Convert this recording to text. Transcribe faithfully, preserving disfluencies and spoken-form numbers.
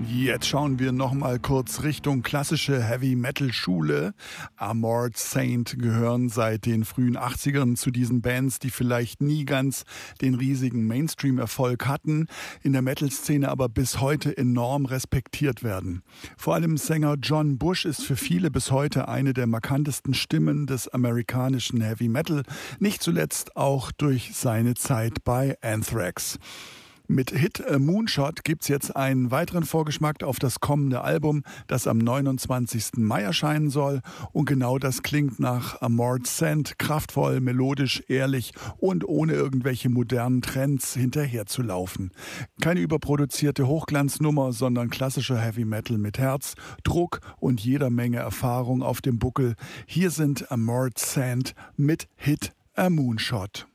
Jetzt schauen wir noch mal kurz Richtung klassische Heavy-Metal-Schule. Armored Saint gehören seit den frühen achtzigern zu diesen Bands, die vielleicht nie ganz den riesigen Mainstream-Erfolg hatten, in der Metal-Szene aber bis heute enorm respektiert werden. Vor allem Sänger John Bush ist für viele bis heute eine der markantesten Stimmen des amerikanischen Heavy-Metal, nicht zuletzt auch durch seine Zeit bei Anthrax. Mit Hit A Moonshot gibt's jetzt einen weiteren Vorgeschmack auf das kommende Album, das am neunundzwanzigsten Mai erscheinen soll. Und genau das klingt nach Armored Saint, kraftvoll, melodisch, ehrlich und ohne irgendwelche modernen Trends hinterherzulaufen. Keine überproduzierte Hochglanznummer, sondern klassischer Heavy Metal mit Herz, Druck und jeder Menge Erfahrung auf dem Buckel. Hier sind Armored Saint mit Hit A Moonshot.